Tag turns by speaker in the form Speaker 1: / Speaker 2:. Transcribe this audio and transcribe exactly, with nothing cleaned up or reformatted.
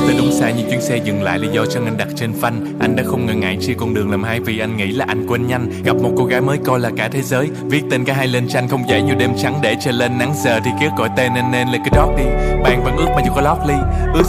Speaker 1: tới đúng sai nhưng chuyến xe dừng lại, lý do chân anh đặt trên phanh. Anh đã không ngần ngại chia con đường làm hai vì anh nghĩ là anh quên nhanh. Gặp một cô gái mới coi là cả thế giới, viết tên cả hai lên tranh, không dễ như đêm trắng để che lên nắng. Giờ thì ký gọi tên nên nên là cái đót đi. Bạn vẫn ước mà dù có lót ly, ước